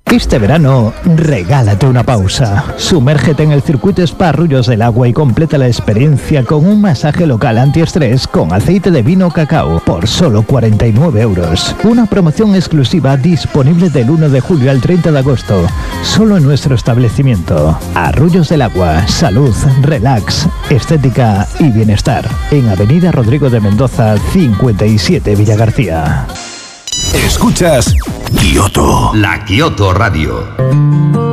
Este verano, regálate una pausa. Sumérgete en el circuito Spa Arroyos del Agua y completa la experiencia con un masaje local antiestrés con aceite de vino cacao por solo 49 euros. Una promoción exclusiva disponible del 1 de julio al 30 de agosto, solo en nuestro establecimiento. Arroyos del Agua, salud, relax, estética y bienestar. En Avenida Rodrigo de Mendoza, 57 Villagarcía. Escuchas Kioto, la Kioto Radio.